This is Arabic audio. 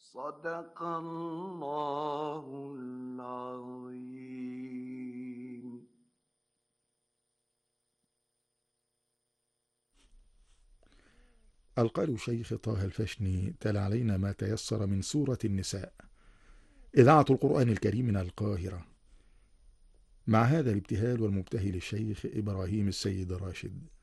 صدق الله العظيم. القارئ الشيخ طه الفشني تلا علينا ما تيسر من سورة النساء، إذاعة القرآن الكريم من القاهرة، مع هذا الابتهال والمبتهل الشيخ إبراهيم السيد راشد.